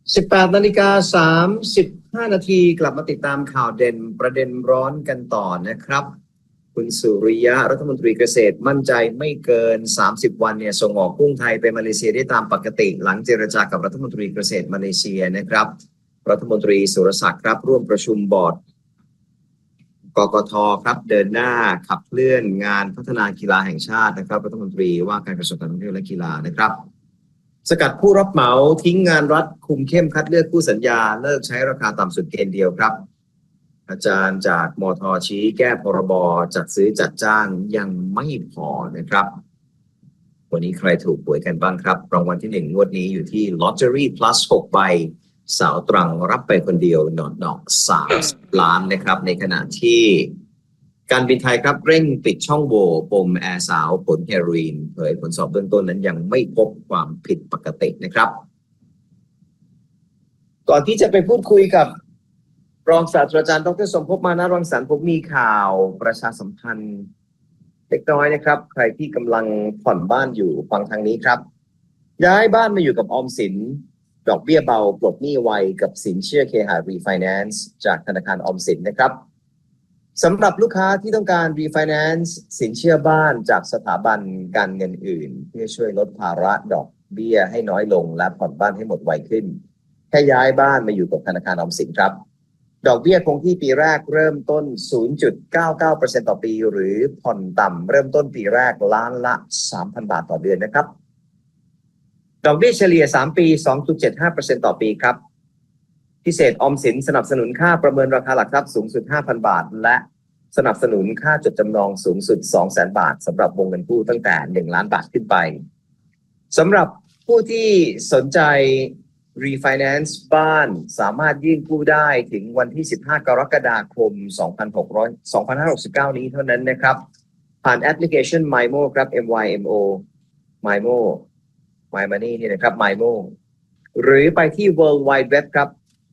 18:35 น.กลับมาติดตามข่าวเด่นประเด็นร้อนกันต่อนะครับคุณสุริยะรัฐมนตรีเกษตรมั่นใจไม่เกิน30วันเนี่ยส่งออกกุ้งไทยไปมาเลเซียได้ตามปกติหลังเจรจากับรัฐมนตรีเกษตรมาเลเซียนะครับรัฐมนตรีสุรศักดิ์ครับร่วมประชุมบอร์ดกกท.ครับเดินหน้าขับเคลื่อนงานพัฒนากีฬาแห่งชาตินะครับรัฐมนตรีว่าการกระทรวงการท่องเที่ยวและกีฬานะครับสกัดผู้รับเหมาทิ้งงานรัฐคุมเข้มคัดเลือกผู้สัญญาเลิกใช้ราคาต่ำสุดเกณฑ์เดียวครับอาจารย์จากมท.ชี้แก้พรบจัดซื้อจัดจ้างยังไม่พอนะครับวันนี้ใครถูกหวยกันบ้างครับรางวัลที่1งวดนี้อยู่ที่ Lottery Plus 6 ใบสาวตรังรับไปคนเดียวหนอก3 ล้านนะครับในขณะที่การบินไทยครับเร่งปิดช่องโหว่ปมแอร์สาวผลเฮโรอีนเผยผลสอบเบื้องต้นนั้นยังไม่พบความผิดปกตินะครับก่อนที่จะไปพูดคุยกับรองศาสตราจารย์ดร.สมภพมานะรังสรรค์ผมมีข่าวประชาสัมพันธ์เล็กน้อยนะครับใครที่กำลังผ่อนบ้านอยู่ฟังทางนี้ครับย้ายบ้านมาอยู่กับออมสินดอกเบี้ยเบาปลดหนี้ไวกับสินเชื่อเคหะรีไฟแนนซ์จากธนาคารออมสินนะครับสำหรับลูกค้าที่ต้องการรีไฟแนนซ์สินเชื่อบ้านจากสถาบันการเงินอื่นเพื่อช่วยลดภาระดอกเบี้ยให้น้อยลงและผ่อนบ้านให้หมดไวขึ้นแค่ย้ายบ้านมาอยู่กับธนาคารออมสินครับดอกเบี้ยคงที่ปีแรกเริ่มต้น 0.99% ต่อปีหรือผ่อนต่ำเริ่มต้นปีแรกล้านละ 3,000 บาทต่อเดือนนะครับดอกเบี้ยเฉลี่ย3 ปี 2.75% ต่อปีครับพิเศษออมสินสนับสนุนค่าประเมินราคาหลักทรัพย์สูงสุด 5,000 บาทและสนับสนุนค่าจดจำนองสูงสุด 200,000 บาทสำหรับวงเงินกู้ตั้งแต่1 ล้านบาทขึ้นไปสำหรับผู้ที่สนใจrefinance บ้านสามารถยื่นกู้ได้ถึงวันที่15 กรกฎาคม 2569 นี้เท่านั้นนะครับผ่านแอปพลิเคชัน MyMo ครับ MYMO MyMo My Money นี่นะครับ MyMo หรือไปที่ World Wide Web ครับ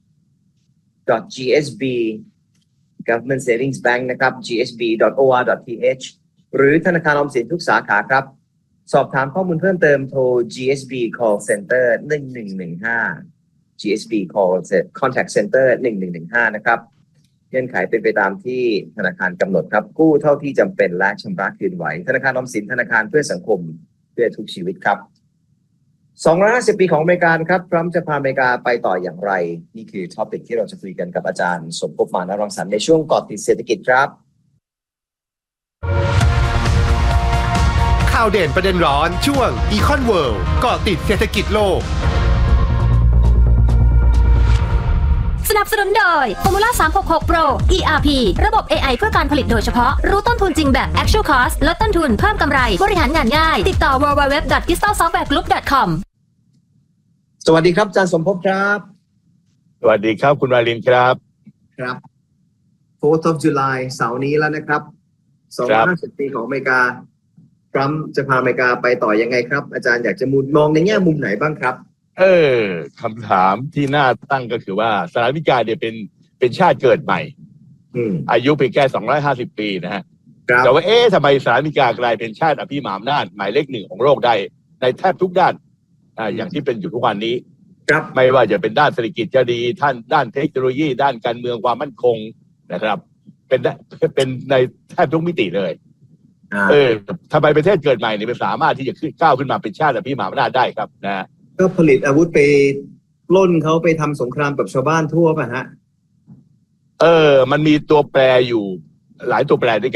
.gsb Government Savings Bank นะครับ gsb.or.th หรือธนาคารออมสินทุกสาขาครับสอบถามข้อมูลเพิ่มเติมโทร GSB Call Center 1115 GSB Call Contact Center 1115นะครับเงื่อนไขเป็นไปตามที่ธนาคารกำหนดครับกู้เท่าที่จำเป็นและชำระคืนไหวธนาคารออมสินธนาคารเพื่อสังคมเพื่อทุกชีวิตครับ250 ปีของอเมริกาครับทรัมป์จะพาอเมริกาไปต่ออย่างไรนี่คือท็อปิกที่เราจะคุยกันกับอาจารย์สมภพมานะรังสรรค์ในช่วงเกาะติดเศรษฐกิจครับข่าวเด่นประเด็นร้อนช่วง Econ World เกาะติดเศรษฐกิจโลกสนับสนุนโดย Formula 366 Pro ERP ระบบ AI เพื่อการผลิตโดยเฉพาะรู้ต้นทุนจริงแบบ Actual Cost ลดต้นทุนเพิ่มกำไรบริหารงานง่ายติดต่อ www.crystalsoftwaregroup.com สวัสดีครับอาจารย์สมภพครับสวัสดีครับคุณวารินครับครับ 4th of July เสาร์นี้แล้วนะครับ250 ปีของอเมริกาทรัมป์จะพาอเมริกาไปต่อยังไงครับอาจารย์อยากจะมองในแง่มุมไหนบ้างครับคำถามที่น่าตั้งก็คือว่าสหรัฐอเมริกาเนี่ยเป็นชาติเกิดใหม่อายุเพียงแค่250 ปีนะฮะแต่ว่าทำไมสหรัฐอเมริกากลายเป็นชาติอภิมหาอำนาจหมายเลข 1ของโลกได้ในแทบทุกด้านอย่างที่เป็นอยู่ทุกวันนี้ไม่ว่าจะเป็นด้านเศรษฐกิจจะดีด้านเทคโนโลยีด้านการเมืองความมั่นคงนะครับเป็นในแทบทุกมิติเลยทำไมประเทศเกิดใหม่เนี่ยสามารถที่จะก้าวขึ้นมาเป็นชาติอภิมหาอำนาจได้ครับนะก็ผลิตอาวุธไปปล้นเขาไปทำสงครามกับชาวบ้านทั่วป่ะฮะมันมีตัวแปรอยู่หลายตัวแปรด้วย